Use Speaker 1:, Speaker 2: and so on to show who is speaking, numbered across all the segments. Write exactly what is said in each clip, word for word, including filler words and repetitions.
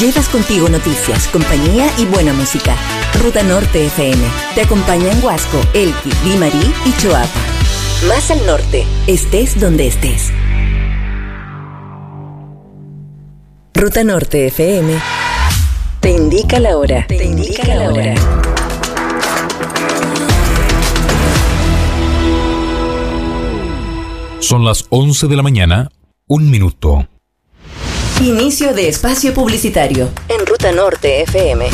Speaker 1: Llevas contigo noticias, compañía y buena música. Ruta Norte F M te acompaña en Huasco, Elqui, Limarí y Choapa. Más al norte, estés donde estés. Ruta Norte F M te indica la hora. Te indica la hora.
Speaker 2: Son las once de la mañana, un minuto.
Speaker 1: Inicio de espacio publicitario en Ruta Norte F M.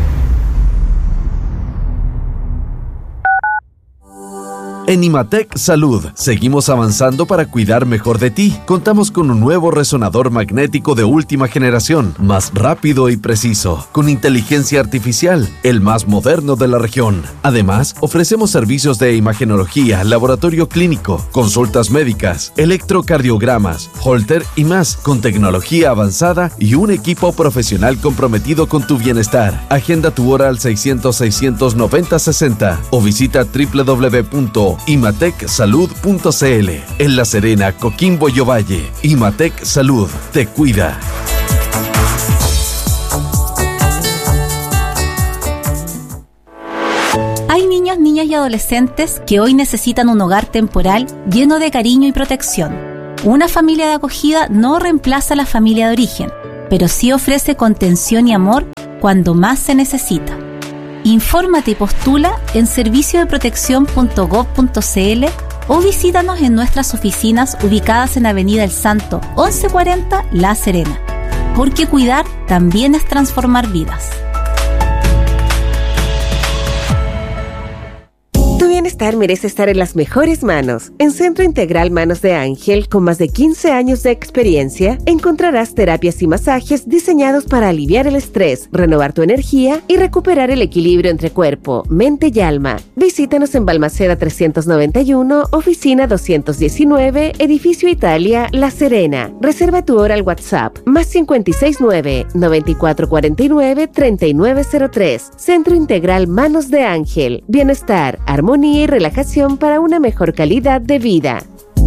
Speaker 3: En Imatec Salud, seguimos avanzando para cuidar mejor de ti. Contamos con un nuevo resonador magnético de última generación, más rápido y preciso, con inteligencia artificial, el más moderno de la región. Además, ofrecemos servicios de imagenología, laboratorio clínico, consultas médicas, electrocardiogramas, holter y más, con tecnología avanzada y un equipo profesional comprometido con tu bienestar. Agenda tu hora al seiscientos, seiscientos noventa, sesenta o visita doble u doble u doble u punto imatec salud punto c l. En La Serena, Coquimbo y Ovalle, Imatec Salud te cuida.
Speaker 4: Hay niños, niñas y adolescentes que hoy necesitan un hogar temporal lleno de cariño y protección. Una familia de acogida no reemplaza a la familia de origen, pero sí ofrece contención y amor cuando más se necesita. Infórmate y postula en servicio de protección punto gob punto c l o visítanos en nuestras oficinas ubicadas en Avenida El Santo, once cuarenta, La Serena. Porque cuidar también es transformar vidas.
Speaker 5: Tu bienestar merece estar en las mejores manos. En Centro Integral Manos de Ángel, con más de quince años de experiencia, encontrarás terapias y masajes diseñados para aliviar el estrés, renovar tu energía y recuperar el equilibrio entre cuerpo, mente y alma. Visítanos en Balmaceda trescientos noventa y uno, oficina doscientos diecinueve, Edificio Italia, La Serena. Reserva tu hora al WhatsApp, más cinco seis nueve, nueve cuatro cuatro nueve, tres nueve cero tres. Centro Integral Manos de Ángel. Bienestar, armonía y relajación para una mejor calidad de vida.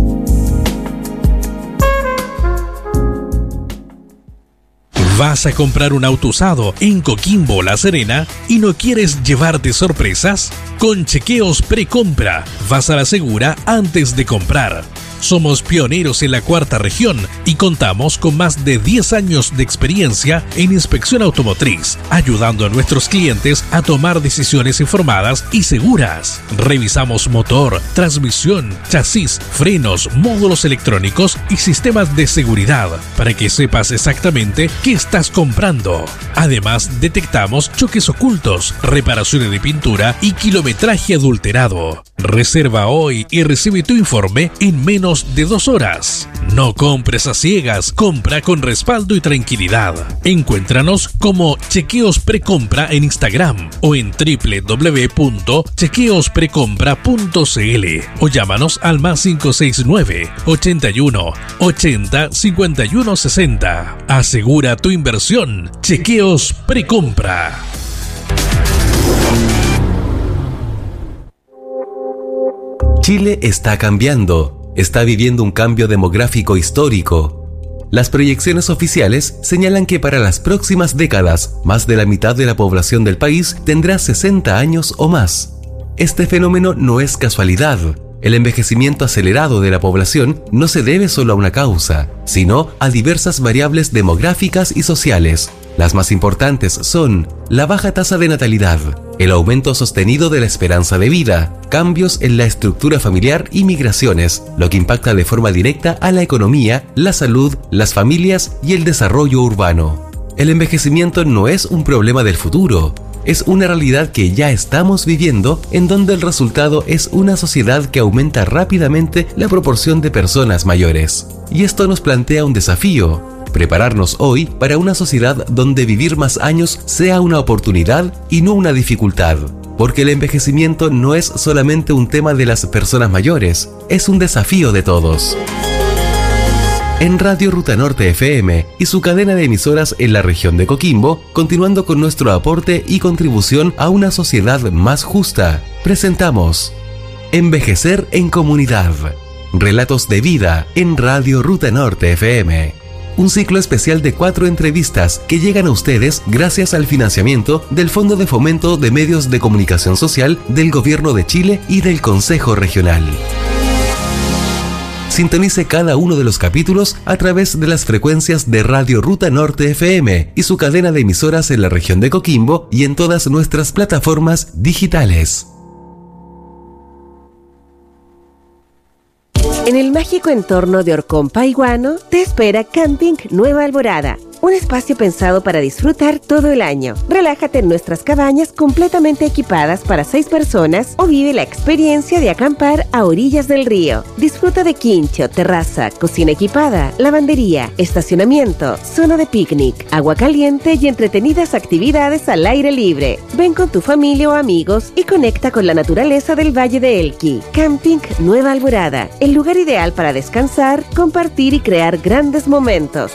Speaker 6: ¿Vas a comprar un auto usado en Coquimbo, La Serena y no quieres llevarte sorpresas? Con Chequeos Precompra vas a la segura antes de comprar. Somos pioneros en la cuarta región y contamos con más de diez años de experiencia en inspección automotriz, ayudando a nuestros clientes a tomar decisiones informadas y seguras. Revisamos motor, transmisión, chasis, frenos, módulos electrónicos y sistemas de seguridad para que sepas exactamente qué estás comprando. Además, detectamos choques ocultos, reparaciones de pintura y kilometraje adulterado. Reserva hoy y recibe tu informe en menos de dos horas. No compres a ciegas, compra con respaldo y tranquilidad. Encuéntranos como Chequeos Precompra en Instagram o en doble u doble u doble u punto chequeos precompra punto c l o llámanos al más cinco seis nueve, ochenta y uno, ochenta, cincuenta y uno sesenta. Asegura tu inversión. Chequeos Precompra.
Speaker 7: Chile está cambiando. Está viviendo un cambio demográfico histórico. Las proyecciones oficiales señalan que para las próximas décadas, más de la mitad de la población del país tendrá sesenta años o más. Este fenómeno no es casualidad. El envejecimiento acelerado de la población no se debe solo a una causa, sino a diversas variables demográficas y sociales. Las más importantes son la baja tasa de natalidad, el aumento sostenido de la esperanza de vida, cambios en la estructura familiar y migraciones, lo que impacta de forma directa a la economía, la salud, las familias y el desarrollo urbano. El envejecimiento no es un problema del futuro, es una realidad que ya estamos viviendo, en donde el resultado es una sociedad que aumenta rápidamente la proporción de personas mayores. Y esto nos plantea un desafío: prepararnos hoy para una sociedad donde vivir más años sea una oportunidad y no una dificultad. Porque el envejecimiento no es solamente un tema de las personas mayores, es un desafío de todos. En Radio Ruta Norte F M y su cadena de emisoras en la región de Coquimbo, continuando con nuestro aporte y contribución a una sociedad más justa, presentamos Envejecer en Comunidad. Relatos de vida en Radio Ruta Norte F M. un ciclo especial de cuatro entrevistas que llegan a ustedes gracias al financiamiento del Fondo de Fomento de Medios de Comunicación Social del Gobierno de Chile y del Consejo Regional. Sintonice cada uno de los capítulos a través de las frecuencias de Radio Ruta Norte F M y su cadena de emisoras en la región de Coquimbo y en todas nuestras plataformas digitales.
Speaker 5: En el mágico entorno de Orcón Paiguano te espera Camping Nueva Alborada, un espacio pensado para disfrutar todo el año. Relájate en nuestras cabañas completamente equipadas para seis personas o vive la experiencia de acampar a orillas del río. Disfruta de quincho, terraza, cocina equipada, lavandería, estacionamiento, zona de picnic, agua caliente y entretenidas actividades al aire libre. Ven con tu familia o amigos y conecta con la naturaleza del Valle de Elqui. Camping Nueva Alborada, el lugar ideal para descansar, compartir y crear grandes momentos.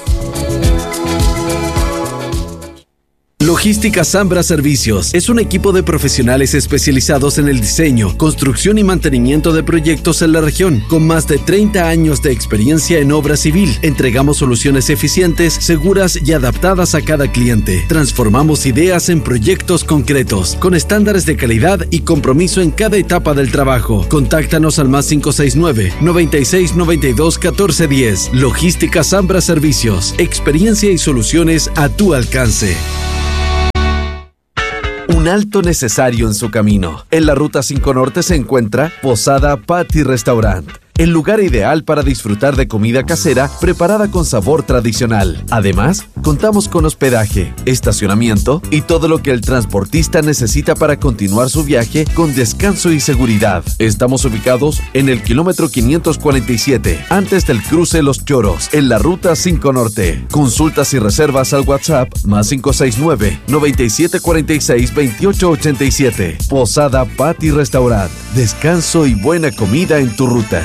Speaker 3: Logística Zambra Servicios es un equipo de profesionales especializados en el diseño, construcción y mantenimiento de proyectos en la región. Con más de treinta años de experiencia en obra civil, entregamos soluciones eficientes, seguras y adaptadas a cada cliente. Transformamos ideas en proyectos concretos, con estándares de calidad y compromiso en cada etapa del trabajo. Contáctanos al más cinco seis nueve, noventa y seis, noventa y dos, catorce diez. Logística Zambra Servicios, experiencia y soluciones a tu alcance. Un alto necesario en su camino. En la Ruta cinco Norte se encuentra Posada Patty Restaurant, el lugar ideal para disfrutar de comida casera preparada con sabor tradicional. Además, contamos con hospedaje, estacionamiento y todo lo que el transportista necesita para continuar su viaje con descanso y seguridad. Estamos ubicados en el kilómetro quinientos cuarenta y siete, antes del cruce Los Choros, en la Ruta cinco Norte. Consultas y reservas al WhatsApp más cinco seis nueve, noventa y siete cuarenta y seis, veintiocho ochenta y siete. Posada Patty Restaurant. Descanso y buena comida en tu ruta.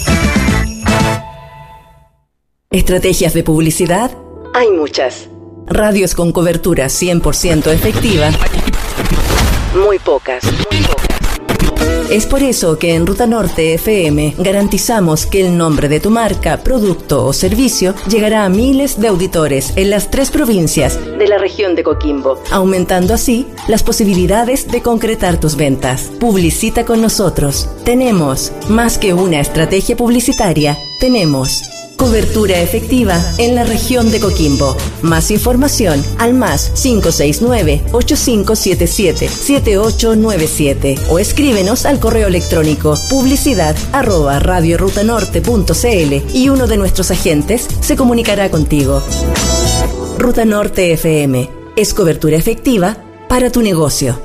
Speaker 1: ¿Estrategias de publicidad? Hay muchas. Radios con cobertura cien por ciento efectiva. Muy pocas. Muy pocas. Es por eso que en Ruta Norte F M garantizamos que el nombre de tu marca, producto o servicio llegará a miles de auditores en las tres provincias de la región de Coquimbo, aumentando así las posibilidades de concretar tus ventas. Publicita con nosotros. Tenemos más que una estrategia publicitaria, tenemos cobertura efectiva en la región de Coquimbo. Más información al más cinco seis nueve, ocho cinco siete siete, siete ocho nueve siete o escríbenos al correo electrónico publicidad arroba radiorutanorte punto cl y uno de nuestros agentes se comunicará contigo. Ruta Norte F M es cobertura efectiva para tu negocio.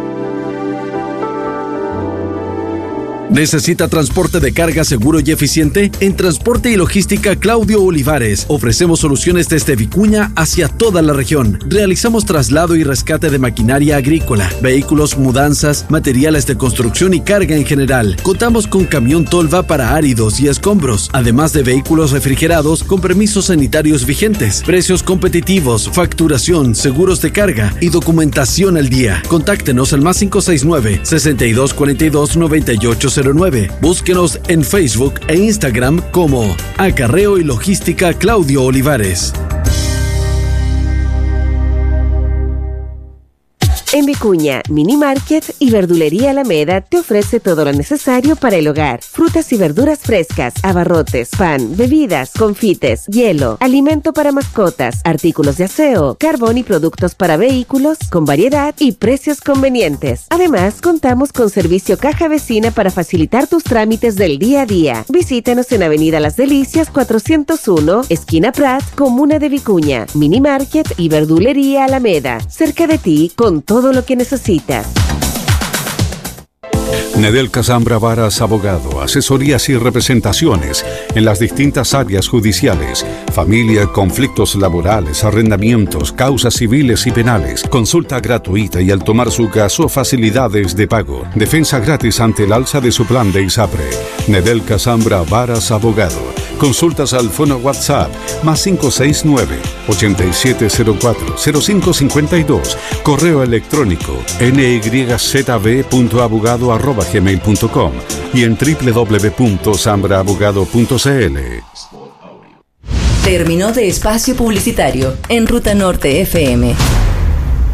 Speaker 3: ¿Necesita transporte de carga seguro y eficiente? En Transporte y Logística Claudio Olivares ofrecemos soluciones desde Vicuña hacia toda la región. Realizamos traslado y rescate de maquinaria agrícola, vehículos, mudanzas, materiales de construcción y carga en general. Contamos con camión tolva para áridos y escombros, además de vehículos refrigerados con permisos sanitarios vigentes, precios competitivos, facturación, seguros de carga y documentación al día. Contáctenos al más cinco seis nueve, sesenta y dos cuarenta y dos, noventa y ocho cero nueve. Búsquenos en Facebook e Instagram como Acarreo y Logística Claudio Olivares.
Speaker 5: En Vicuña, Mini Market y Verdulería Alameda te ofrece todo lo necesario para el hogar. Frutas y verduras frescas, abarrotes, pan, bebidas, confites, hielo, alimento para mascotas, artículos de aseo, carbón y productos para vehículos con variedad y precios convenientes. Además, contamos con servicio caja vecina para facilitar tus trámites del día a día. Visítanos en Avenida Las Delicias cuatrocientos uno, esquina Prat, Comuna de Vicuña. Mini Market y Verdulería Alameda. Cerca de ti con todo lo que necesitas.
Speaker 8: Nedelka Zambra Varas Abogado, asesorías y representaciones en las distintas áreas judiciales, familia, conflictos laborales, arrendamientos, causas civiles y penales, consulta gratuita y al tomar su caso facilidades de pago, defensa gratis ante el alza de su plan de ISAPRE. Nedelka Zambra Varas Abogado. Consultas al fono WhatsApp más cinco seis nueve, ochenta y siete cero cuatro, cero cinco cincuenta y dos, correo electrónico nyzb punto abogado arroba gmail punto com y en doble u doble u doble u punto zambra abogado punto c l.
Speaker 1: Término de espacio publicitario en Ruta Norte F M.